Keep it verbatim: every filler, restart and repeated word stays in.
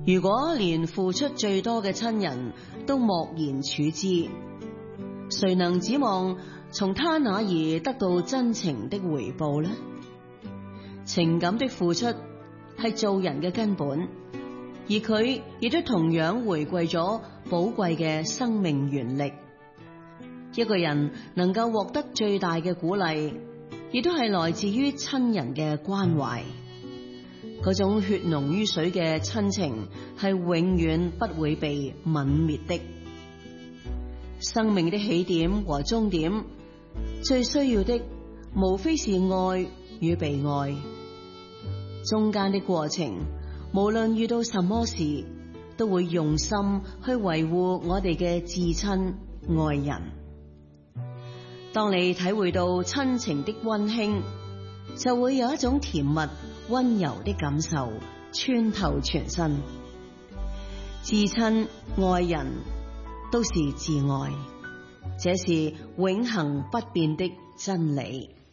如果連付出最多嘅親人都漠然處之，誰能指望從他那兒得到真情的回報呢？情感的付出係做人嘅根本，而佢亦都同樣回饋咗寶貴嘅生命原力。一個人能夠獲得最大嘅鼓勵，亦都係來自於親人嘅關懷。嗰種血濃於水嘅親情係永遠不會被泯滅的。生命的起點和終點，最需要的無非是愛與被愛。中間的過程，無論遇到什麼事，都會用心去維護我哋嘅至親愛人。當你體會到親情的溫馨，就會有一種甜蜜溫柔的感受穿透全身。至親愛人都是至愛，這是永恆不變的真理。